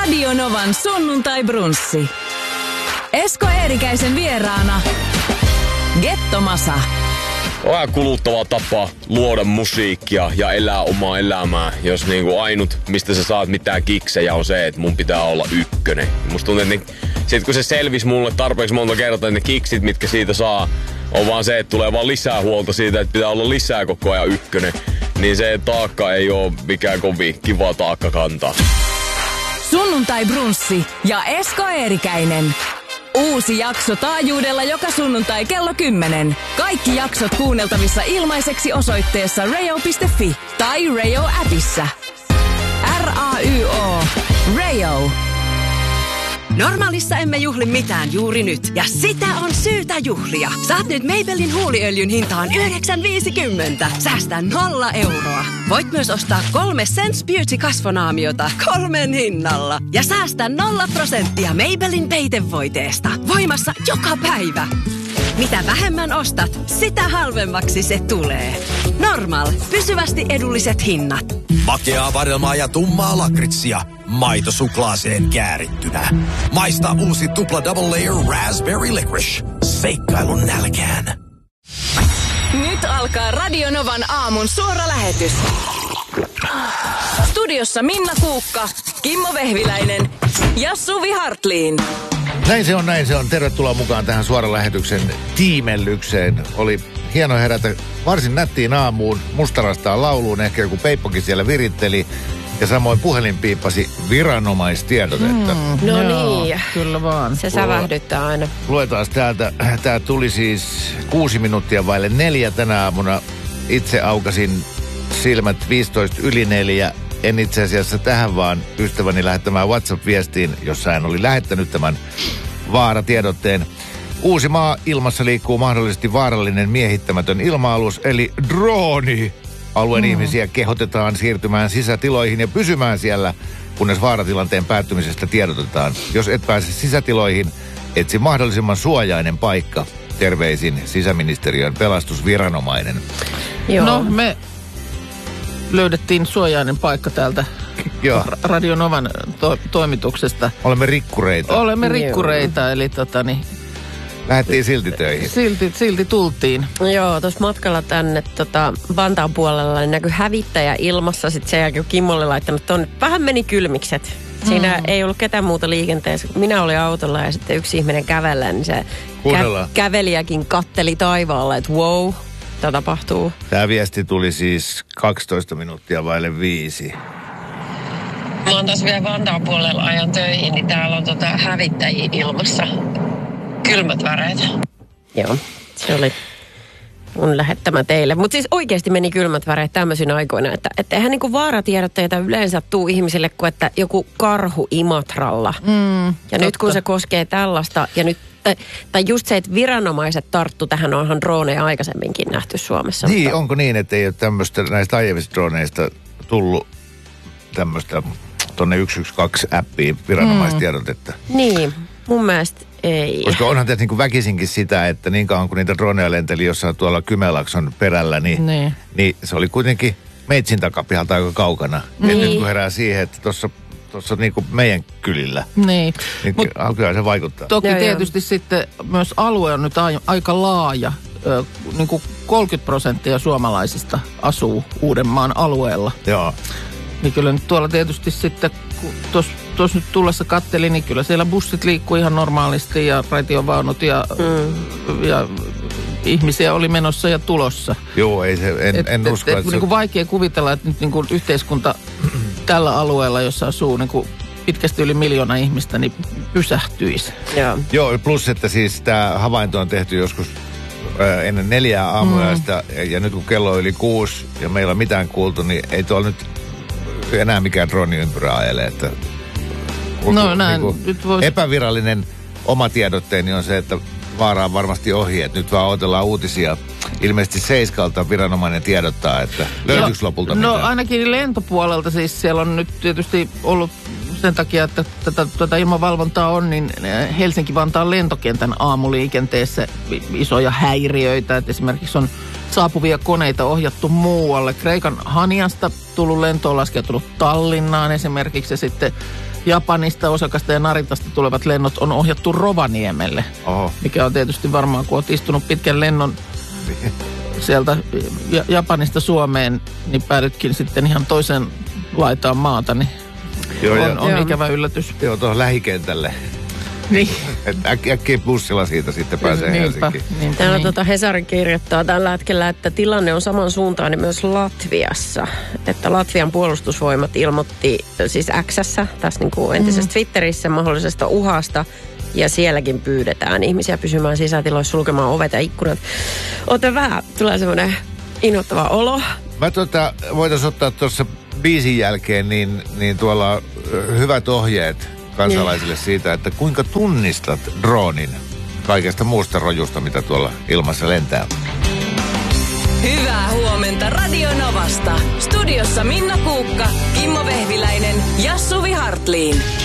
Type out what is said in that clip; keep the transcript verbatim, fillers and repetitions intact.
Radio Novan sunnuntai-brunssi. Esko Eerikäisen vieraana Gettomasa. On kuluttava tapa luoda musiikkia ja elää omaa elämää. Jos niinku ainut, mistä sä saat mitään kiksejä, on se, että mun pitää olla ykkönen. Musta tuntuu, että ne, sit kun se selvisi mulle tarpeeksi monta kertaa, että ne kiksit, mitkä siitä saa, on vaan se, että tulee vaan lisää huolta siitä, että pitää olla lisää koko ajan ykkönen. Niin se taakka ei oo mikään kovin kiva taakka kantaa. Sunnuntai-brunssi ja Esko Eerikäinen. Uusi jakso taajuudella joka sunnuntai kello kymmenen. Kaikki jaksot kuunneltavissa ilmaiseksi osoitteessa rayo piste fi tai Rayo-appissa. R A Y O. Rayo. Normaalissa emme juhli mitään juuri nyt, ja sitä on syytä juhlia. Saat nyt Maybellin huuliöljyn hintaan yhdeksän viisikymmentä. Säästä nolla euroa. Voit myös ostaa kolme Sense Beauty kasvonaamiota kolmen hinnalla. Ja säästä nolla prosenttia Maybellin peitevoiteesta. Voimassa joka päivä. Mitä vähemmän ostat, sitä halvemmaksi se tulee. Normal. Pysyvästi edulliset hinnat. Makeaa vadelmaa ja tummaa lakritsia. Maito suklaaseen käärittynä. Maista uusi tupla double layer raspberry licorice. Seikkailun nälkään. Nyt alkaa Radio Novan aamun suora lähetys. Studiossa Minna Kuukka, Kimmo Vehviläinen ja Suvi Hartliin. Näin se on, näin se on. Tervetuloa mukaan tähän suoran lähetyksen tiimellykseen. Oli hieno herätä varsin nättiin aamuun, mustarastaan lauluun, ehkä joku peippokin siellä viritteli. Ja samoin puhelin piippasi viranomaistiedotetta. Mm, no Joo, niin. Kyllä vaan. Se sävähdyttää aina. Luetaan täältä. Tää tuli siis kuusi minuuttia vaille neljä tänä aamuna. Itse aukasin silmät viisitoista yli neljä. En itse asiassa tähän vaan ystäväni lähettämään WhatsApp-viestiin, jossa hän oli lähettänyt tämän vaaratiedotteen. Uusimaa ilmassa liikkuu mahdollisesti vaarallinen miehittämätön ilma-alus, eli drooni. Alueen mm. ihmisiä kehotetaan siirtymään sisätiloihin ja pysymään siellä, kunnes vaaratilanteen päättymisestä tiedotetaan. Jos et pääse sisätiloihin, etsi mahdollisimman suojainen paikka. Terveisin sisäministeriön pelastusviranomainen. Joo. No, me löydettiin suojainen paikka täältä Joo. Radio Novan to- toimituksesta. Olemme rikkureita. Olemme rikkureita, Joo. eli tota niin... Lähdettiin silti töihin. Silti, silti tultiin. Joo, tuossa matkalla tänne tota, Vantaan puolella niin näkyi hävittäjä ilmassa. Sitten sen jälkeen Kimmo oli laittanut tuonne. Vähän meni kylmikset. Siinä mm. ei ollut ketään muuta liikenteessä. Minä olin autolla ja sitten yksi ihminen kävellä, niin se kä- kävelijäkin katteli taivaalla, että wow, mitä tapahtuu. Tämä viesti tuli siis kaksitoista minuuttia vaille viisi. Mä oon taas vielä Vantaan puolella ajan töihin, niin täällä on tota hävittäjiä ilmassa. Kylmät väreet. Joo, se oli mun lähettämä teille. Mutta siis oikeasti meni kylmät väreet tämmöisinä aikoina, että, että eihän niinku vaaratiedotteita yleensä tuu ihmisille kuin että joku karhu Imatralla. Mm, ja totta. Nyt kun se koskee tällaista, ja nyt, tai, tai just se, että viranomaiset tarttu tähän, onhan droneja aikaisemminkin nähty Suomessa. Niin, mutta... onko niin, että ei ole tämmöistä näistä aiemmista droneista tullut tämmöistä tonne yksi yksi kaksi appiin viranomaistiedotetta? Mm. Niin, mun mielestä ei. Koska onhan tässä niin väkisinkin sitä, että niin kauan kun niitä droneja lenteli jossain tuolla Kymenlaakson perällä, niin, niin. niin se oli kuitenkin meitsin takapihalta aika kaukana. Niin. Ja nyt kun herää siihen, että tuossa tuossa niin kuin meidän kylillä, niin, niin Mut, alkaa se vaikuttaa. Toki joo, tietysti joo. sitten myös alue on nyt a- aika laaja. Ö, niin kuin kolmekymmentä prosenttia suomalaisista asuu Uudenmaan alueella. Joo. Niin kyllä nyt tuolla tietysti sitten, kun tuossa nyt tullessa kattelin, niin kyllä siellä bussit liikkuu ihan normaalisti ja raitiovaunut ja, mm. ja ihmisiä oli menossa ja tulossa. Joo, ei se, en, et, en et, usko, et, että niin kuin vaikea kuvitella, että nyt niin kuin yhteiskunta tällä alueella, jossa asuu niin kuin pitkästi yli miljoona ihmistä, niin pysähtyisi. Joo. Joo, plus että siis tämä havainto on tehty joskus äh, ennen neljää aamuyöstä mm. ja, ja nyt kun kello on yli kuusi ja meillä on mitään kuultu, niin ei tuolla nyt enää mikään droni-ympyrä ajelee, että no, näin, niin nyt vois... epävirallinen oma tiedotteeni on se, että vaara on varmasti ohi, että nyt vaan odotellaan uutisia. Ilmeisesti Seiskalta viranomainen tiedottaa, että löytyykö no, lopulta mitään? No ainakin lentopuolelta siis siellä on nyt tietysti ollut sen takia, että tätä, tätä ilmavalvontaa on, niin Helsinki-Vantaan lentokentän aamuliikenteessä isoja häiriöitä. Että esimerkiksi on saapuvia koneita ohjattu muualle. Kreikan Haniasta tullut lento on laskeutunut Tallinnaan esimerkiksi ja sitten Japanista, Osakasta ja Naritasta tulevat lennot on ohjattu Rovaniemelle. Oho. Mikä on tietysti varmaan, kun olet istunut pitkän lennon sieltä Japanista Suomeen, niin päädytkin sitten ihan toisen laitaan maata, niin Joo, on, on Joo. ikävä yllätys. Joo, tuohon lähikentälle. Niin. Et äk, äkkiä bussilla siitä sitten pääsee Niinpä, Helsinkiin. niinpä, Täällä niin. tuota Hesari kirjoittaa tällä hetkellä, että tilanne on samansuuntainen myös Latviassa. Että Latvian puolustusvoimat ilmoitti siis X:ssä, tässä niin kuin entisessä mm. Twitterissä mahdollisesta uhasta. Ja sielläkin pyydetään ihmisiä pysymään sisätiloissa, sulkemaan ovet ja ikkunat. Ota vähän, tulee semmoinen inhottava olo. Mä tota, voitaisiin ottaa tuossa biisin jälkeen niin, niin tuolla ö, hyvät ohjeet kansalaisille siitä, että kuinka tunnistat droonin kaikesta muusta rojusta, mitä tuolla ilmassa lentää. Hyvää huomenta Radio Novasta. Studiossa Minna Kuukka, Kimmo Vehviläinen ja Suvi Hartliin.